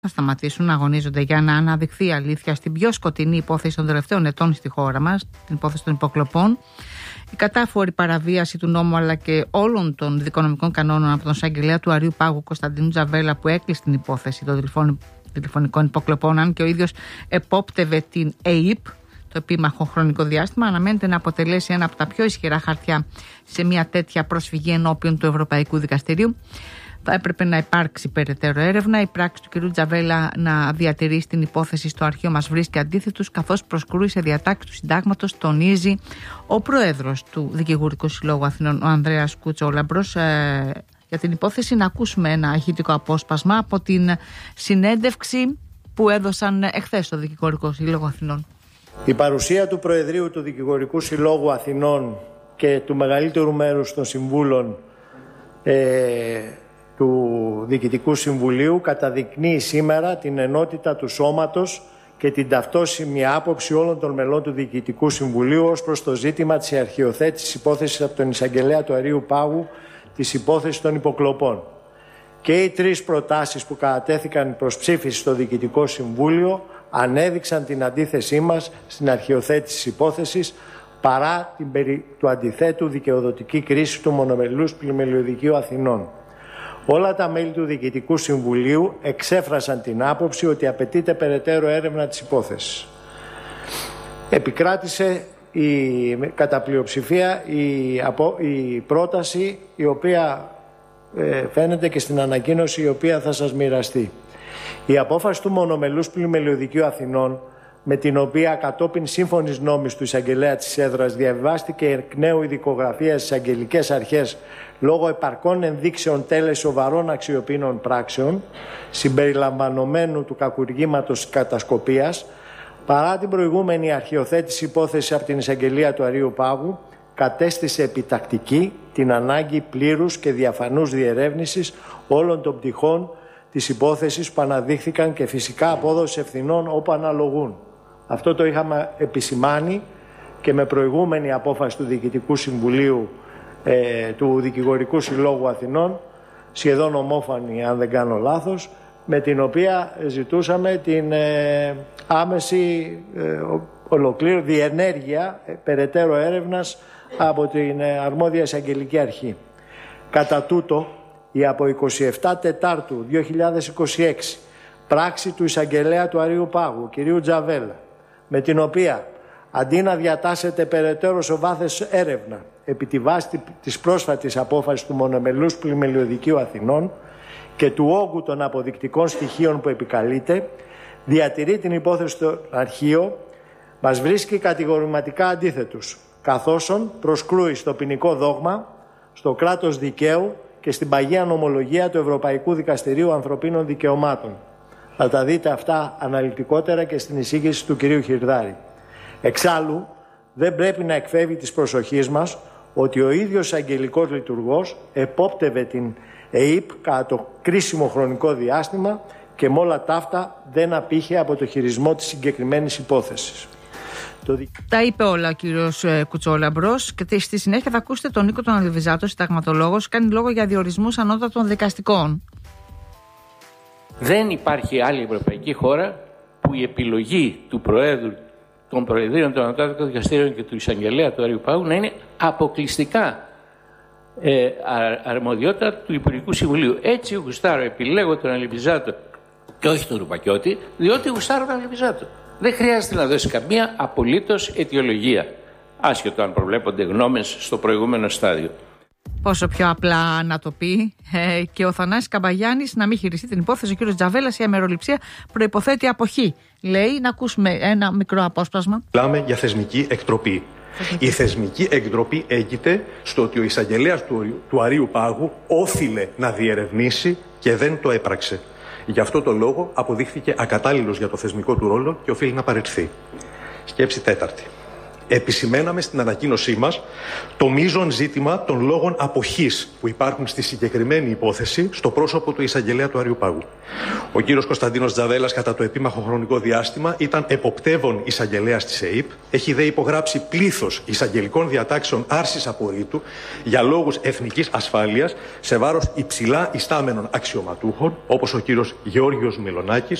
θα σταματήσουν να αγωνίζονται για να αναδειχθεί η αλήθεια στην πιο σκοτεινή υπόθεση των τελευταίων ετών στη χώρα μας, την υπόθεση των υποκλοπών. Η κατάφορη παραβίαση του νόμου αλλά και όλων των δικονομικών κανόνων από τον εισαγγελέα του Αρείου Πάγου Κωνσταντίνου Τζαβέλα, που έκλεισε την υπόθεση των τηλεφωνικών υποκλοπών, αν και ο ίδιος επόπτευε την ΕΙΠ το επίμαχο χρονικό διάστημα, αναμένεται να αποτελέσει ένα από τα πιο ισχυρά χαρτιά σε μια τέτοια προσφυγή ενώπιον του Ευρωπαϊκού Δικαστηρίου. Θα έπρεπε να υπάρξει περαιτέρω έρευνα. Η πράξη του κ. Τζαβέλα να διατηρήσει την υπόθεση στο αρχείο μας βρίσκει αντίθετους, καθώς προσκρούει σε διατάξεις του συντάγματος, τονίζει ο πρόεδρος του Δικηγορικού Συλλόγου Αθηνών, ο Ανδρέας Κουτσόλαμπρος. Για την υπόθεση να ακούσουμε ένα ηχητικό απόσπασμα από την συνέντευξη που έδωσαν εχθές στο Δικηγορικό Σύλλογο Αθηνών. Η παρουσία του Προεδρείου του Δικηγορικού Συλλόγου Αθηνών και του μεγαλύτερου μέρους των συμβούλων του Διοικητικού Συμβουλίου καταδεικνύει σήμερα την ενότητα του σώματος και την ταυτόσιμη άποψη όλων των μελών του Διοικητικού Συμβουλίου ως προς το ζήτημα της αρχιοθέτησης υπόθεσης από τον εισαγγελέα του Αρείου Πάγου της υπόθεσης των υποκλοπών. Και οι τρεις προτάσεις που κατατέθηκαν προς ψήφιση στο Διοικητικό Συμβούλιο ανέδειξαν την αντίθεσή μας στην αρχιοθέτηση της υπόθεσης παρά την περί του αντιθέτου δικαιοδοτική κρίση του μονομελούς πλημελιωδικείου Αθηνών. Όλα τα μέλη του Διοικητικού Συμβουλίου εξέφρασαν την άποψη ότι απαιτείται περαιτέρω έρευνα της υπόθεσης. Επικράτησε κατά πλειοψηφία η πρόταση, η οποία φαίνεται και στην ανακοίνωση η οποία θα σας μοιραστεί. Η απόφαση του μονομελούς πλημελιωδικείου Αθηνών, με την οποία κατόπιν σύμφωνης νόμης του εισαγγελέα της έδρας διαβιβάστηκε εκ νέου ειδικογραφία στις αγγελικές αρχές λόγω επαρκών ενδείξεων τέλεσης σοβαρών αξιοποιημένων πράξεων, συμπεριλαμβανομένου του κακουργήματος κατασκοπίας, παρά την προηγούμενη αρχιοθέτηση υπόθεση από την εισαγγελία του Αρείου Πάγου, κατέστησε επιτακτική την ανάγκη πλήρους και διαφανούς διερεύνησης όλων των πτυχών της υπόθεσης που αναδείχθηκαν και φυσικά απόδοση ευθυνών όπου αναλογούν. Αυτό το είχαμε επισημάνει και με προηγούμενη απόφαση του Διοικητικού Συμβουλίου του Δικηγορικού Συλλόγου Αθηνών, σχεδόν ομόφωνη αν δεν κάνω λάθος, με την οποία ζητούσαμε την άμεση ολοκλήρωση, διενέργεια περαιτέρω έρευνας από την αρμόδια εισαγγελική αρχή. Κατά τούτο, η από 27 Τετάρτου 2026 πράξη του εισαγγελέα του Αρείου Πάγου, κ. Τζαβέλα, με την οποία αντί να διατάσσεται περαιτέρω σοβάθες έρευνα επί τη βάση της πρόσφατης απόφασης του μονομελούς πλημελιωδικείου Αθηνών και του όγκου των αποδεικτικών στοιχείων που επικαλείται, διατηρεί την υπόθεση στο αρχείο, μας βρίσκει κατηγορηματικά αντίθετους, καθώς προσκρούει στο ποινικό δόγμα, στο κράτος δικαίου και στην παγία νομολογία του Ευρωπαϊκού Δικαστηρίου Ανθρωπίνων Δικαιωμάτων. Θα τα δείτε αυτά αναλυτικότερα και στην εισήγηση του κυρίου Χιρδάρη. Εξάλλου, δεν πρέπει να εκφεύγει της προσοχής μας ότι ο ίδιος αγγελικός λειτουργός επόπτευε την ΕΙΠ κατά το κρίσιμο χρονικό διάστημα και με όλα τα αυτά δεν απήχε από το χειρισμό της συγκεκριμένης υπόθεσης. Τα είπε όλα ο κύριος Κουτσόλαμπρος και στη συνέχεια θα ακούσετε τον Νίκο τον Αλβιζάτο, συνταγματολόγος, κάνει λόγο για διορισμούς ανώτατων δικαστικών. Δεν υπάρχει άλλη ευρωπαϊκή χώρα που η επιλογή του Προέδρου, των Προεδρίων των Ανώτατων Δικαστήριων και του Εισαγγελέα του Αρείου Πάγου να είναι αποκλειστικά αρμοδιότητα του Υπουργικού Συμβουλίου. Έτσι γουστάρω, επιλέγω τον Αλβιζάτο και όχι τον Ρουπακιώτη, διότι γουστάρω τον Αλβιζάτο. Δεν χρειάζεται να δώσει καμία απολύτως αιτιολογία, άσχετο αν προβλέπονται γνώμες στο προηγούμενο στάδιο. Πόσο πιο απλά να το πει. Και ο Θανάσης Καμπαγιάννης να μην χειριστεί την υπόθεση. Ο κύριος Τζαβέλας, η αμεροληψία προϋποθέτει αποχή. Λέει, να ακούσουμε ένα μικρό απόσπασμα. Μιλάμε για θεσμική εκτροπή. Η θεσμική εκτροπή έγκυται στο ότι ο εισαγγελέας του Αρείου Πάγου όφιλε να διερευνήσει και δεν το έπραξε. Γι' αυτό το λόγο αποδείχθηκε ακατάλληλος για το θεσμικό του ρόλο και οφείλει να παραιτηθεί. Σκέψη τέταρτη. Επισημαίναμε στην ανακοίνωσή μας το μείζον ζήτημα των λόγων αποχής που υπάρχουν στη συγκεκριμένη υπόθεση στο πρόσωπο του εισαγγελέα του Αριού Πάγου. Ο κύριος Κωνσταντίνος Τζαβέλας κατά το επίμαχο χρονικό διάστημα ήταν εποπτεύων εισαγγελέας της ΕΥΠ, έχει δε υπογράψει πλήθος εισαγγελικών διατάξεων άρσης απορρίτου για λόγους εθνικής ασφάλειας σε βάρος υψηλά ιστάμενων αξιωματούχων όπως ο κύριος Γεώργιος Μιλονάκης,